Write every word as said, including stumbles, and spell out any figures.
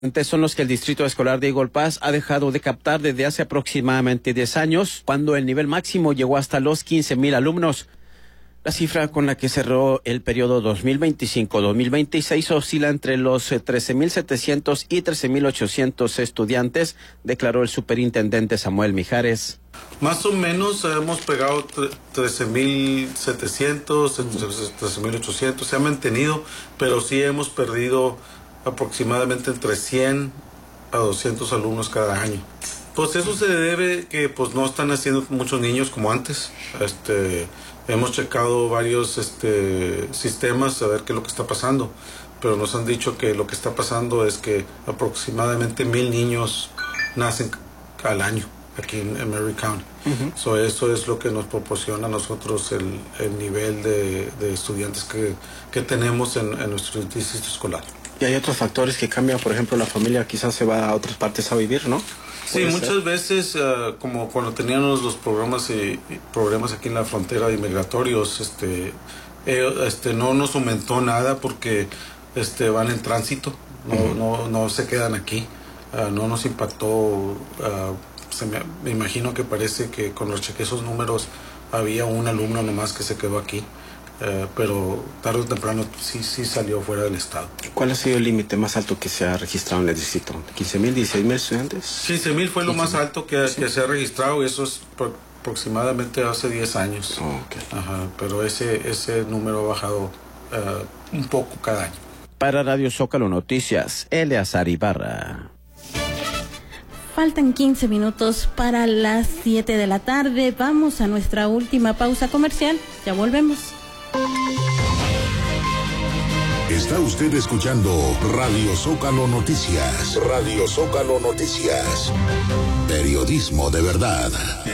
Son los que el Distrito Escolar de Eagle Pass ha dejado de captar desde hace aproximadamente diez años, cuando el nivel máximo llegó hasta los quince mil alumnos. La cifra con la que cerró el periodo dos mil veinticinco a dos mil veintiséis oscila entre los trece mil setecientos y trece mil ochocientos estudiantes, declaró el superintendente Samuel Mijares. Más o menos hemos pegado trece mil setecientos, trece mil ochocientos, se ha mantenido, pero sí hemos perdido aproximadamente entre cien a doscientos alumnos cada año. Pues eso se debe que pues no están haciendo muchos niños como antes. Este, hemos checado varios este, sistemas a ver qué es lo que está pasando, pero nos han dicho que lo que está pasando es que aproximadamente mil niños nacen al año aquí en, en Maury County. Uh-huh. So, eso es lo que nos proporciona a nosotros el, el nivel de, de estudiantes que, que tenemos en, en nuestro distrito escolar. Y hay otros factores que cambian, por ejemplo, la familia quizás se va a otras partes a vivir, ¿no? Sí, muchas ser? veces, uh, como cuando teníamos los programas y, y programas aquí en la frontera de inmigratorios, este, eh, este, no nos aumentó nada porque este, van en tránsito, no, uh-huh. no, no se quedan aquí, uh, no nos impactó, uh, se me, me imagino que parece que cuando chequé esos números había un alumno nomás que se quedó aquí. Uh, pero tarde o temprano sí, sí salió fuera del estado. ¿Cuál ha sido el límite más alto que se ha registrado en el distrito? ¿quince mil, dieciséis mil estudiantes? quince mil fue lo más alto que, sí. que se ha registrado, y eso es por, aproximadamente hace diez años. Oh, okay. Ajá, pero ese, ese número ha bajado uh, un poco cada año. Para Radio Zócalo Noticias, Eleazar Ibarra. Faltan quince minutos para las siete de la tarde. Vamos a nuestra última pausa comercial. Ya volvemos. Está usted escuchando Radio Zócalo Noticias. Radio Zócalo Noticias. Periodismo de verdad.